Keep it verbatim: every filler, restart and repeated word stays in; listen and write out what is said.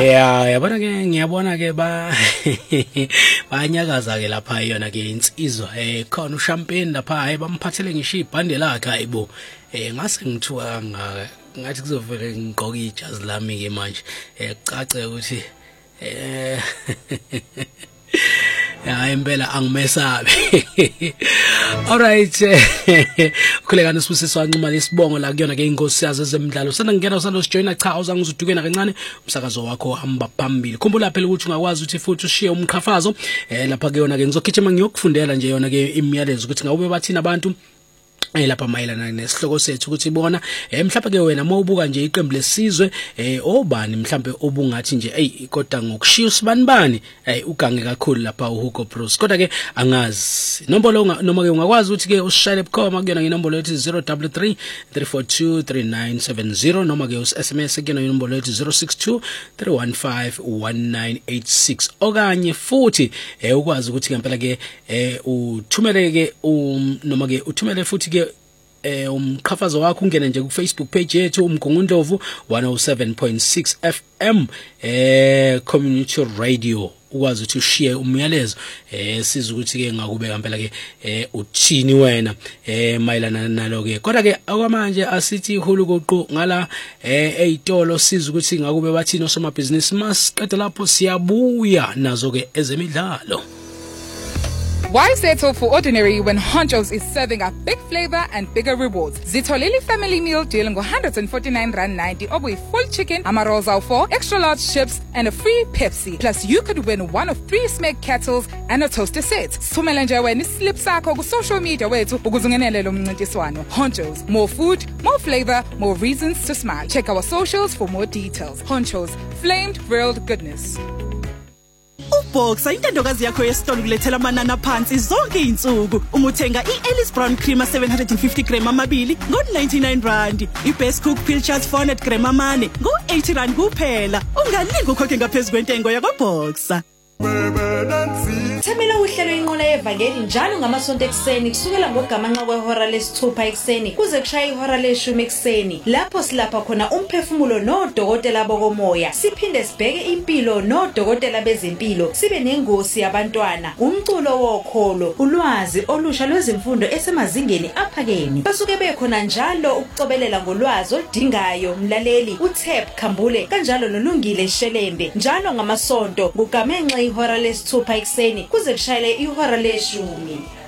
Yeah, yabona ke ngiyabona ke ba banyakaza ke lapha yona ke insizwa eh khona uShampeni lapha hayi bamphathele ngisho ibhande lakhe hayibo eh ngase ngithuka ngathi kuzovela ngigqoka ijazi lami ke manje eh cace ukuthi eh ya impela angimesabe. Alright, khulekana sibusiswa nquma lesibongo la kuyona ke inkosi yazo ezemidlalo sana ngena usando sijoina cha awuzangizudukena kancane umsakazo wakho hamba phambili. Khumbula phela ukuthi ungakwazi ukuthi futhi ushiye umqhafazo eh lapha ke yona ke ngizogijima ngiyokufundela nje yona ke imiyalezo ukuthi ngawube bathina abantu eh lapha mayelana nesihloko sethu ukuthi bona eh mhlawumbe ke wena mawubuka nje iqembu lesizwe eh obani mhlawumbe obungathi nje hey kodwa ngokushiya usibani bani eh ugange kakhulu lapha uHugo Bros kodwa ke angazi nombolo noma ke ungakwazi ukuthi ke usishayele bukhoma kuyona ngenombolo ethi zero three three three four two three nine seven zero noma ke us-S M S kuyona inombolo ethi zero six two three one five one nine eight six okanye futhi eh ukwazi ukuthi ngempela ke eh uthumele ke noma ke uthumele futhi ke eh umqhafazo wakho ungene nje ku Facebook page yethu uMgungundlovu one oh seven point six F M eh community radio ukwazi ukuthi ushiye umyalezo eh siza ukuthi ke ngakubeka impela ke eh uthini wena eh mayelana nalo ke kodwa ke okwamanje asithi ihulu koqo ngala eh ezitolo siza ukuthi ngakube bathini osoma business masiqede lapho siyabuya nazo ke ezemidlalo. Why settle for ordinary when Honcho's is serving up big flavor and bigger rewards? Zitolili family meal deal ngo one forty-nine rand ninety or with full chicken, amarolls out four, extra large chips and a free Pepsi. Plus you could win one of three Smeg kettles and a toaster set. Sithumela nje wena islip sakho ku social media wethu ukuze ungenele lo mncintiswano. Honcho's, more food, more flavor, more reasons to smile. Check our socials for more details. Honcho's, flamed grilled goodness. Boxa intendokazi yakho yesitolo kulethela amanana phansi zonke izinsuku uma uthenga iEllis Brown Creamer seven hundred fifty gram amabili ngo ninety-nine rand, iBest Cook Pilchards four hundred gram amane ngo eighty rand kuphela. Ungalinga ukhokhe ngaphezulu kwentengo yakho Boxa. Themela uhlelo inqola yevangeli njalo ngamasonto ekseni kusukela ngogamanqa kwehora lesithupha ekseni kuze kushaye ihora leshumi ekseni lapho silapha khona umphefumulo nodokotela bokomoya siphinde sibheke impilo nodokotela bezempilo sibe nengosi yabantwana umculo wokholo ulwazi olusha lwezimfundo esemazingeni aphakeni basuke bekhona njalo ukucobelela ngolwazi odingayo mlaleli uThep Khambule kanjalo noLungile Shelembe njalo ngamasonto ngugamenxa ihora lesithupha ekseni kuze kushayele ihora leshumi.